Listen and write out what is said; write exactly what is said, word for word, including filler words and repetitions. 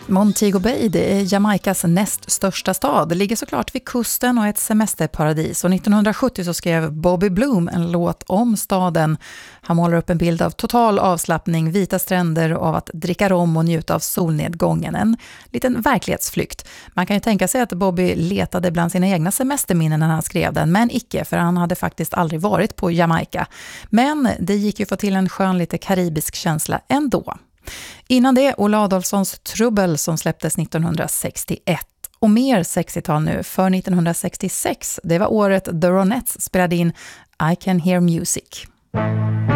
Montego Bay, det är Jamaicas näst största stad. Det ligger såklart vid kusten och är ett semesterparadis. Och nittonhundrasjuttio så skrev Bobby Bloom en låt om staden. Han målar upp en bild av total avslappning, vita stränder och av att dricka rom och njuta av solnedgången. En liten verklighetsflykt. Man kan ju tänka sig att Bobby letade bland sina egna semesterminnen när han skrev den, men icke, för han hade faktiskt aldrig varit på Jamaica. Men det gick ju få till en skön lite karibisk känsla ändå. Innan det Ola Adolfssons Trubbel som släpptes nittonhundrasextioett. Och mer sextiotal nu, för nittonhundrasextiosex, det var året The Ronettes spelade in I Can Hear Music.